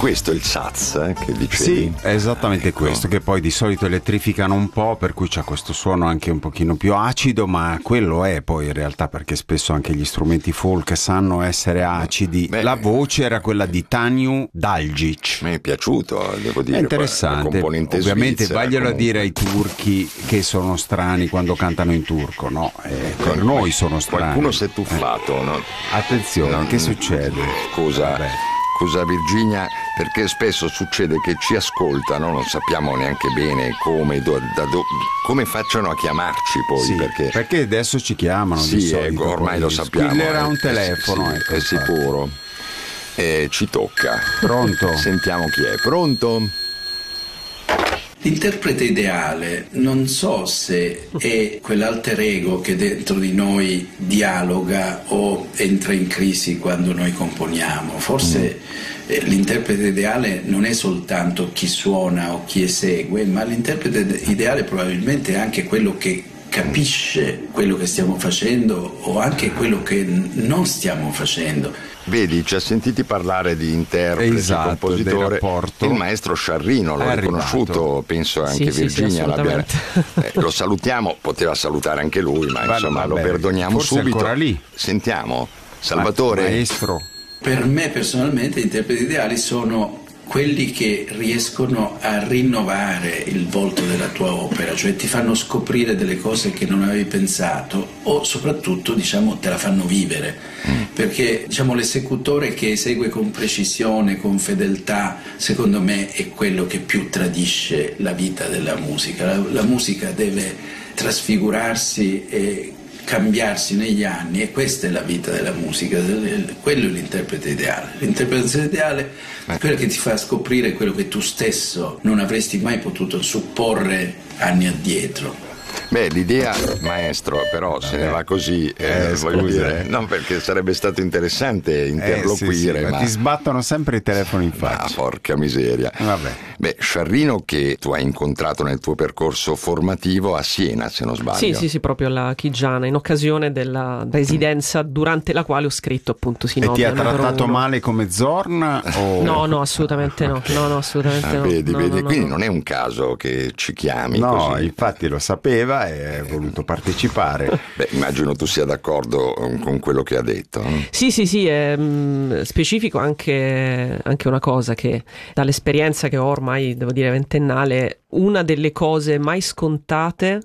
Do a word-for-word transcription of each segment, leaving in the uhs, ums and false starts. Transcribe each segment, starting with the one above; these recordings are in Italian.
questo il Saz eh, che dicevi? Sì, è esattamente ecco. questo, che poi di solito elettrificano un po', per cui c'ha questo suono anche un pochino più acido, ma quello è poi in realtà, perché spesso anche gli strumenti folk sanno essere acidi. Beh, la voce era quella di Tanju Dalgic. Mi è piaciuto, devo dire. È interessante, ovviamente vaglielo a dire ai turchi che sono strani quando cantano in turco, no? Eh, per noi sono strani. Qualcuno si è tuffato, eh. no? Attenzione, non, che succede? Scusa, Vabbè. scusa Virginia, perché spesso succede che ci ascoltano, non sappiamo neanche bene come, do, da do, come facciano a chiamarci poi. Sì, perché, perché adesso ci chiamano. Sì, di solito, ecco, ormai lo sappiamo. Squillerà un eh, telefono. sì, ecco, è sicuro. Eh, ci tocca. Pronto? Sentiamo chi è. Pronto? L'interprete ideale non so se è quell'alter ego che dentro di noi dialoga o entra in crisi quando noi componiamo. Forse mm. eh, l'interprete ideale non è soltanto chi suona o chi esegue, ma l'interprete ideale probabilmente è anche quello che capisce quello che stiamo facendo o anche quello che non stiamo facendo. Vedi, ci ha sentiti parlare di interprete, esatto, compositore, il maestro Sciarrino, l'ho riconosciuto, penso anche sì, Virginia sì, l'abbia. Eh, lo salutiamo, poteva salutare anche lui, ma Va, insomma vabbè, lo perdoniamo forse subito. Ancora lì. Sentiamo, Salvatore. Ma, maestro. Per me personalmente gli interpreti ideali sono quelli che riescono a rinnovare il volto della tua opera, cioè ti fanno scoprire delle cose che non avevi pensato o soprattutto diciamo te la fanno vivere, mm. perché diciamo l'esecutore che esegue con precisione, con fedeltà, secondo me è quello che più tradisce la vita della musica. La, la musica deve trasfigurarsi e cambiarsi negli anni, e questa è la vita della musica, quello è l'interprete ideale. L'interprete ideale è quello che ti fa scoprire quello che tu stesso non avresti mai potuto supporre anni addietro. Beh, l'idea, maestro, però se ne va così, eh, eh, voglio scusa. dire, no, perché sarebbe stato interessante interloquire, eh, sì, sì, ma, ma ti sbattono sempre i telefoni in faccia. Ah, porca miseria. Vabbè. Beh, Sciarrino che tu hai incontrato nel tuo percorso formativo a Siena, se non sbaglio. Sì, sì, sì, proprio alla Chigiana, in occasione della residenza durante la quale ho scritto appunto Sinopia. E ti ha trattato uno. male come Zorn? O... No, no, assolutamente no. No, no, assolutamente ah, no. Vedi, no, vedi, no, no, quindi no. non è un caso che ci chiami No, così. infatti lo sapeva e ha voluto partecipare. Beh, immagino tu sia d'accordo con quello che ha detto. Eh? Sì, sì, sì, è mh, specifico anche, anche una cosa che dall'esperienza che ho ormai, devo dire, ventennale, una delle cose mai scontate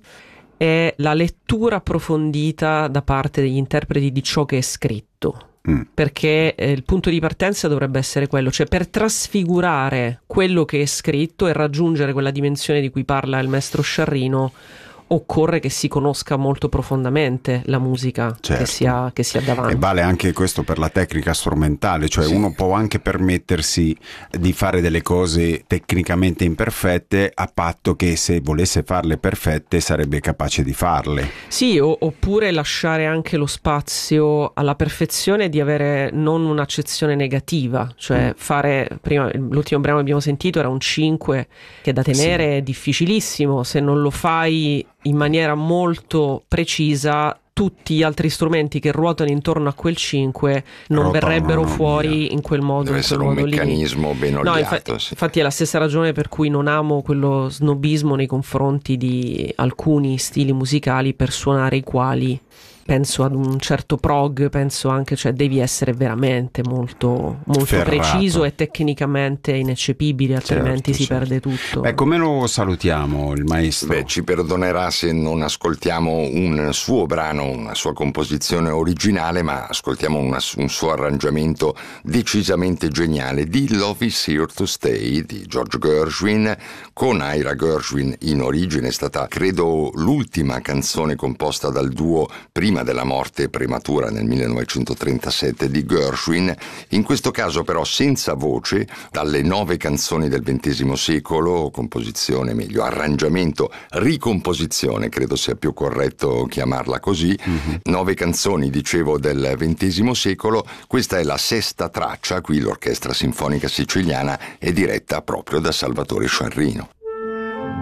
è la lettura approfondita da parte degli interpreti di ciò che è scritto. Mm. Perché eh, il punto di partenza dovrebbe essere quello, cioè per trasfigurare quello che è scritto e raggiungere quella dimensione di cui parla il maestro Sciarrino occorre che si conosca molto profondamente la musica, certo, che, sia, che sia davanti. E vale anche questo per la tecnica strumentale, cioè sì, uno può anche permettersi di fare delle cose tecnicamente imperfette a patto che se volesse farle perfette sarebbe capace di farle. Sì, o, oppure lasciare anche lo spazio alla perfezione di avere non un'accezione negativa, cioè mm. fare, prima l'ultimo brano che abbiamo sentito era un cinque che da tenere sì, è difficilissimo, se non lo fai in maniera molto precisa tutti gli altri strumenti che ruotano intorno a quel cinque non Rotano, verrebbero non fuori via. in quel modo. Deve in quel essere modo un meccanismo lì. ben no, oliato. Infatti, sì. infatti è la stessa ragione per cui non amo quello snobismo nei confronti di alcuni stili musicali per suonare i quali penso ad un certo prog, penso anche, cioè devi essere veramente molto, molto preciso e tecnicamente ineccepibile, altrimenti certo, si certo. perde tutto. Beh, come lo salutiamo il maestro? Beh, ci perdonerà se non ascoltiamo un suo brano, una sua composizione originale, ma ascoltiamo una, un suo arrangiamento decisamente geniale di Love is Here to Stay di George Gershwin, con Ira Gershwin in origine. È stata, credo, l'ultima canzone composta dal duo prima della morte prematura nel millenovecentotrentasette di Gershwin, in questo caso però senza voce, dalle nove canzoni del ventesimo secolo, composizione, meglio, arrangiamento, ricomposizione, credo sia più corretto chiamarla così, mm-hmm. nove canzoni, dicevo, del ventesimo secolo, questa è la sesta traccia, qui l'Orchestra Sinfonica Siciliana è diretta proprio da Salvatore Sciarrino.